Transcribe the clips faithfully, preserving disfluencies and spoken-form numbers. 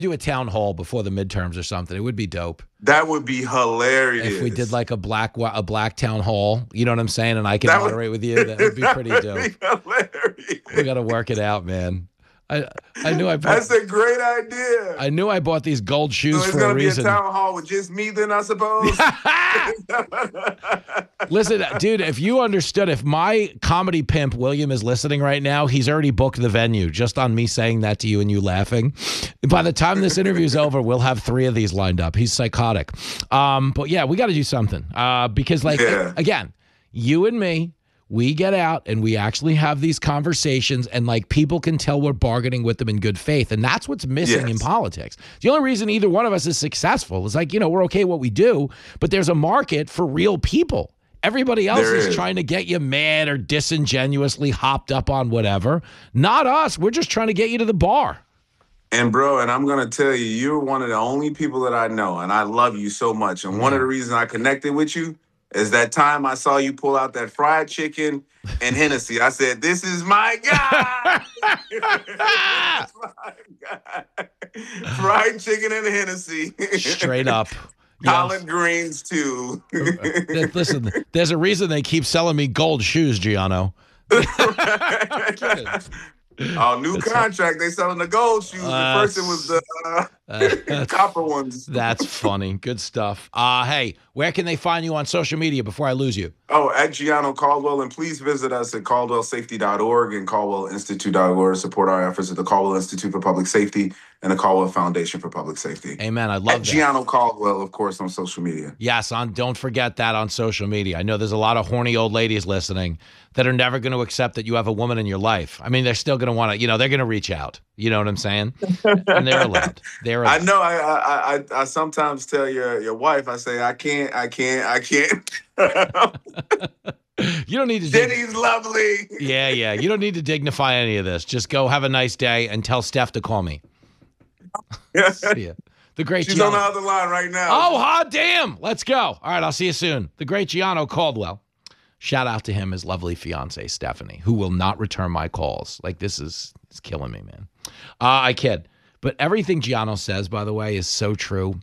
Do a town hall before the midterms or something. It would be dope. That would be hilarious. If we did like a black a black town hall, you know what I'm saying, and I can That moderate would- with you, that would be pretty that dope. would be hilarious. We got to work it out, man. I I knew I bought. That's a great idea. I knew I bought these gold shoes So it's for gonna a be reason. a town hall with just me, then I suppose. Listen, dude, if you understood, if my comedy pimp William is listening right now, he's already booked the venue just on me saying that to you and you laughing. By the time this interview is over, we'll have three of these lined up. He's psychotic. Um, but yeah, we got to do something uh, because, like, Yeah. again, you and me. We get out and we actually have these conversations and like people can tell we're bargaining with them in good faith. And that's what's missing Yes. in politics. The only reason either one of us is successful is like, you know, we're okay what we do, but there's a market for real people. Everybody else There is, is. trying to get you mad or disingenuously hopped up on whatever. Not us. We're just trying to get you to the bar. And bro, and I'm gonna tell you, you're one of the only people that I know, and I love you so much. And one of the reasons I connected with you is that time I saw you pull out that fried chicken and Hennessy. I said, "This is my guy." This is my guy. Fried chicken and Hennessy. Straight up. Yeah. Collard greens too. Th- Listen, there's a reason they keep selling me gold shoes, Giano. Oh, new contract. They selling the gold shoes. Uh, the first it was the uh, Uh, copper ones. That's funny. Good stuff. Uh, hey, where can they find you on social media before I lose you? Oh, at Giano Caldwell, and please visit us at caldwell safety dot org and caldwell institute dot org to support our efforts at the Caldwell Institute for Public Safety and the Caldwell Foundation for Public Safety. Amen. I love At that. Giano Caldwell, of course, on social media. Yes, on don't forget that on social media. I know there's a lot of horny old ladies listening that are never going to accept that you have a woman in your life. I mean, they're still going to want to, you know, they're going to reach out. You know what I'm saying? And they're allowed. They're I allowed. know. I, I I I sometimes tell your your wife. I say I can't. I can't. I can't. You don't need to. dig- Jenny's lovely. Yeah, yeah. You don't need to dignify any of this. Just go have a nice day and tell Steph to call me. See ya. The great She's Giano. on the other line right now. Oh, hot damn. Let's go. All right, I'll see you soon. The great Giano Caldwell. Shout out to him, his lovely fiance, Stephanie, who will not return my calls. Like, this is it's killing me, man. Uh, I kid. But everything Giano says, by the way, is so true.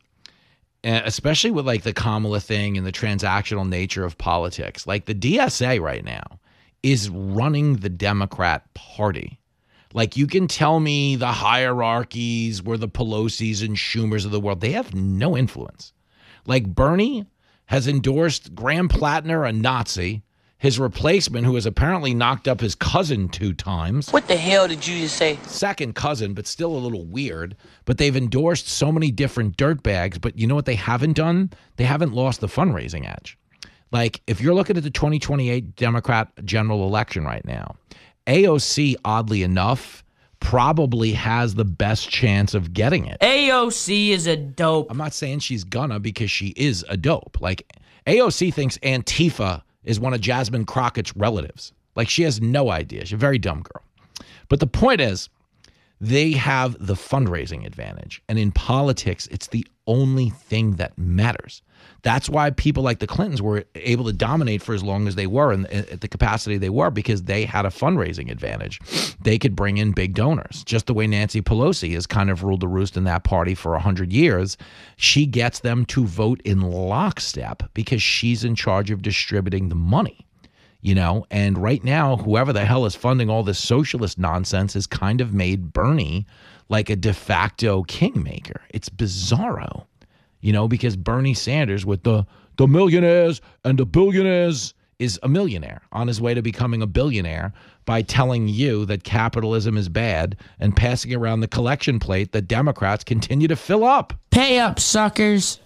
And especially with, like, the Kamala thing and the transactional nature of politics. Like, the D S A right now is running the Democrat Party. Like, you can tell me the hierarchies were the Pelosi's and Schumer's of the world. They have no influence. Like, Bernie has endorsed Graham Plattner, a Nazi, his replacement, who has apparently knocked up his cousin two times. What the hell did you just say? Second cousin, but still a little weird. But they've endorsed so many different dirtbags. But you know what they haven't done? They haven't lost the fundraising edge. Like, if you're looking at the twenty twenty-eight Democrat general election right now, A O C, oddly enough, probably has the best chance of getting it. A O C is a dope. I'm not saying she's gonna, because she is a dope. Like, A O C thinks Antifa is one of Jasmine Crockett's relatives. Like, she has no idea. She's a very dumb girl. But the point is, they have the fundraising advantage. And in politics, it's the only thing that matters. That's why people like the Clintons were able to dominate for as long as they were and at the capacity they were, because they had a fundraising advantage. They could bring in big donors, just the way Nancy Pelosi has kind of ruled the roost in that party for one hundred years. She gets them to vote in lockstep because she's in charge of distributing the money. You know, and right now, whoever the hell is funding all this socialist nonsense has kind of made Bernie like a de facto kingmaker. It's bizarro, you know, because Bernie Sanders with the, the millionaires and the billionaires is a millionaire on his way to becoming a billionaire by telling you that capitalism is bad and passing around the collection plate that Democrats continue to fill up. Pay up, suckers.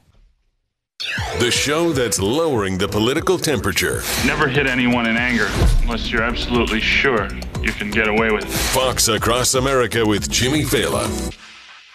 The show that's lowering the political temperature. Never hit anyone in anger unless you're absolutely sure you can get away with it. Fox Across America with Jimmy Fallon.